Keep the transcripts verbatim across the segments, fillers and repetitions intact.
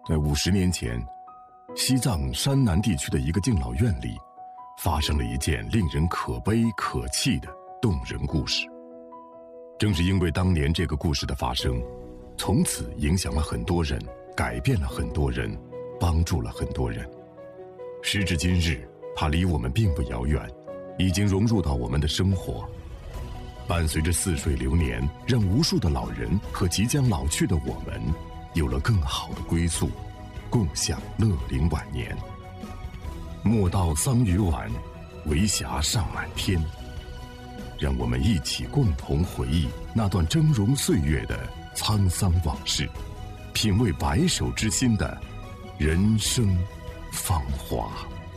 在五十年前，西藏山南地区的一个敬老院里，发生了一件令人可悲可泣的动人故事。正是因为当年这个故事的发生，从此影响了很多人，改变了很多人，帮助了很多人。时至今日，它离我们并不遥远，已经融入到我们的生活，伴随着似水流年，让无数的老人和即将老去的我们有了更好的归宿，共享乐龄晚年。莫道桑榆晚，为霞尚满天。让我们一起共同回忆那段峥嵘岁月的沧桑往事，品味白首之心的人生芳华。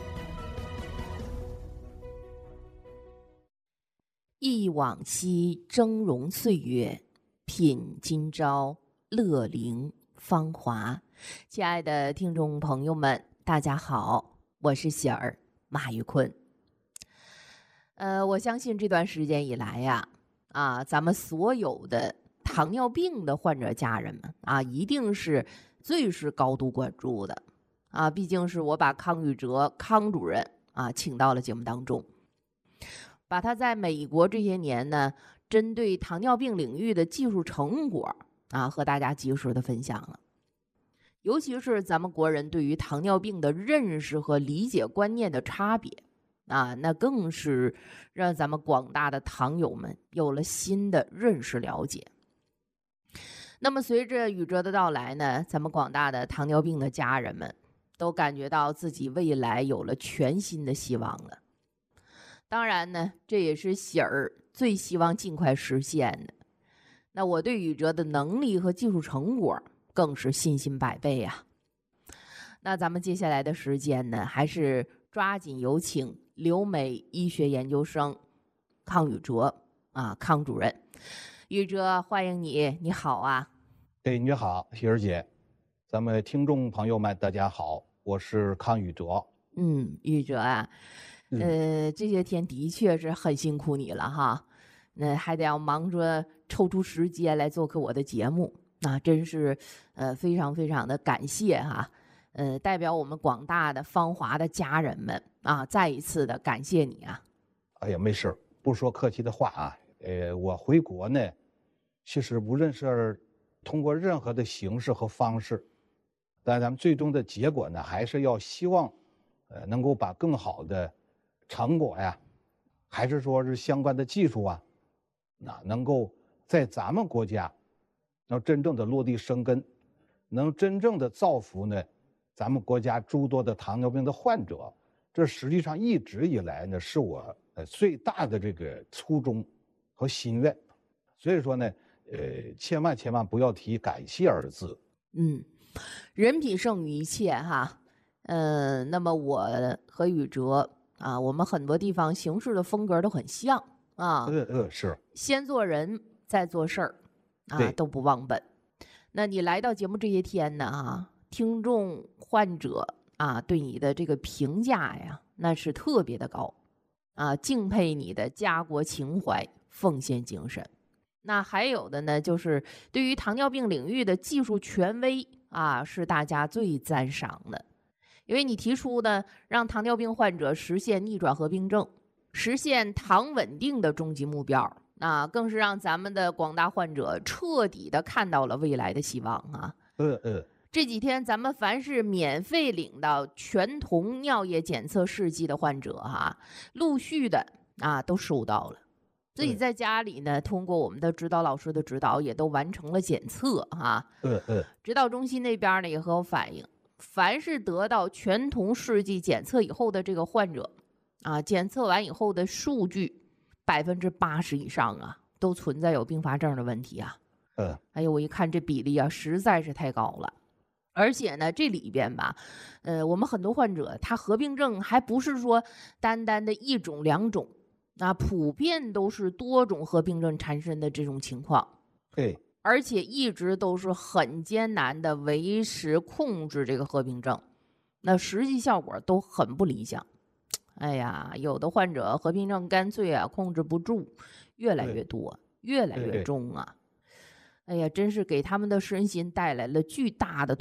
忆往昔峥嵘岁月，品今朝乐龄芳华。亲爱的听众朋友们，大家好，我是喜儿马玉坤。呃，我相信这段时间以来呀，啊，咱们所有的糖尿病的患者家人们啊，一定是最是高度关注的啊。毕竟是我把康宇哲康主任啊请到了节目当中，把他在美国这些年呢，针对糖尿病领域的技术成果啊，和大家及时的分享了。尤其是咱们国人对于糖尿病的认识和理解观念的差别啊，那更是让咱们广大的糖友们有了新的认识了解。那么随着宇哲的到来呢，咱们广大的糖尿病的家人们都感觉到自己未来有了全新的希望了。当然呢，这也是喜儿最希望尽快实现的。那我对宇哲的能力和技术成果更是信心百倍啊。那咱们接下来的时间呢，还是抓紧有请留美医学研究生康宇哲啊，康主任。宇哲，欢迎你，你好啊。 哎，你好，喜儿姐，咱们听众朋友们，大家好，我是康宇哲。 嗯，宇哲啊，呃， 嗯、 这些天的确是很辛苦你了哈，那还得要忙着抽出时间来做客我的节目，那真是呃非常非常的感谢哈。呃，代表我们广大的芳华的家人们啊，再一次的感谢你啊！ 哎呀，没事，不说客气的话啊。呃，我回国呢，其实无论是通过任何的形式和方式，但咱们最终的结果呢，还是要希望，呃，能够把更好的成果呀，还是说是相关的技术啊，那能够在咱们国家，能真正的落地生根，能真正的造福呢。咱们国家诸多的糖尿病的患者，这实际上一直以来呢，是我呃最大的这个初衷和心愿。所以说呢，呃，千万千万不要提感谢二字。 嗯，人品胜于一切哈。嗯、呃，那么我和宇哲啊，我们很多地方行事的风格都很像啊。 呃呃，是。 先做人，再做事儿，啊，都不忘本。那你来到节目这些天呢啊。听众患者啊，对你的这个评价呀，那是特别的高啊，敬佩你的家国情怀、奉献精神。那还有的呢，就是对于糖尿病领域的技术权威啊，是大家最赞赏的，因为你提出的让糖尿病患者实现逆转合并症、实现糖稳定的终极目标啊，更是让咱们的广大患者彻底的看到了未来的希望啊。 呃呃。 这几天咱们凡是免费领到全酮尿液检测试剂的患者哈、啊，陆续的啊都收到了，自己在家里呢，通过我们的指导老师的指导，也都完成了检测哈。 嗯嗯。 指导中心那边呢也和我反映，凡是得到全酮试剂检测以后的这个患者啊，检测完以后的数据百分之八十以上啊，都存在有并发症的问题啊。 嗯。 哎呦，我一看这比例啊，实在是太高了。而且呢，这里边吧，呃，我们很多患者他合并症还不是说单单的一种两种，啊，普遍都是多种合并症缠身的这种情况。 对， 而且一直都是很艰难的维持控制这个合并症，那实际效果都很不理想。哎呀，有的患者合并症干脆啊控制不住，越来越多，越来越重啊。哎呀，真是给他们的身心带来了巨大的